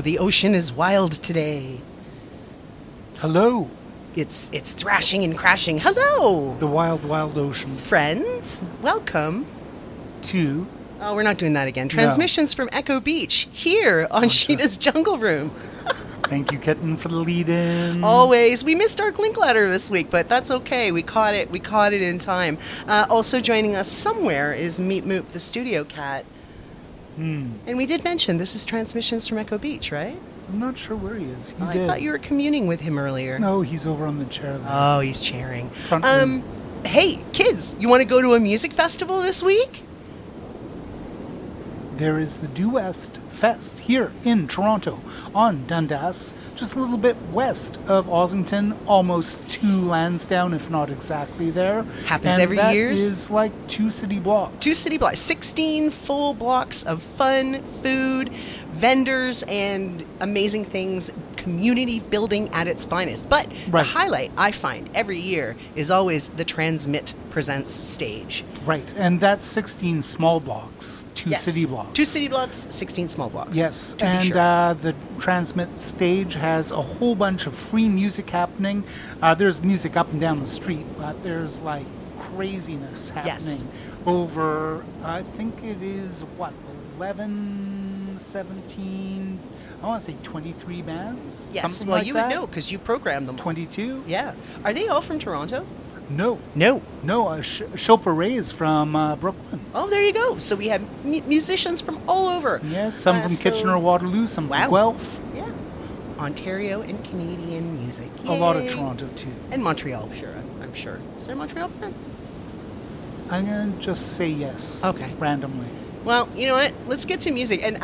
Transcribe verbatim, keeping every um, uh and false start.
the ocean is wild today. Hello, It's it's thrashing and crashing. Hello, the wild, wild ocean. friends. Welcome. Two. Oh, we're not doing that again. Transmissions from Echo Beach here on Sheena's Jungle Room. Thank you, Kitten, for the lead-in. Always. We missed our Glink ladder this week, but that's okay. We caught it. We caught it in time. Uh, also joining us somewhere is Meet Moop, the studio cat. Hmm. And we did mention this is Transmissions from Echo Beach, right? I'm not sure where he is. He Oh, I did. thought you were communing with him earlier. No, he's over on the chair there. Oh, he's chairing. Front Um, room. hey, kids, you want to go to a music festival this week? There is the Due West Fest here in Toronto on Dundas, just a little bit west of Ossington, almost to Lansdowne, if not exactly there. Happens and every that years? is like two city blocks. Two city blocks, sixteen full blocks of fun, food, vendors, and amazing things, community building at its finest. But the Right. highlight, I find, every year is always the Transmit Presents stage. Right, and that's sixteen small blocks, two Yes. city blocks. Two city blocks, sixteen small blocks. Yes, to and be sure. uh, the Transmit stage has a whole bunch of free music happening. Uh, there's music up and down the street, but there's like craziness happening Yes. over, I think it is, what, eleven, seventeen, I want to say twenty-three bands? Yes, Something well, like you that. would know because you programmed them. twenty-two? Yeah. Are they all from Toronto? No, No. no, uh, Sh- Shilpa Ray is from uh, Brooklyn. Oh, there you go. So we have mu- musicians from all over. Yes, some Uh, from so- Kitchener-Waterloo, some Wow. from Guelph, Yeah. Ontario and Canadian music. a lot of Yay. Toronto too. And Montreal, sure. I'm, I'm sure. Is there Montreal? Yeah. I'm gonna just say yes. Okay. Randomly. Well, you know what? Let's get to music. And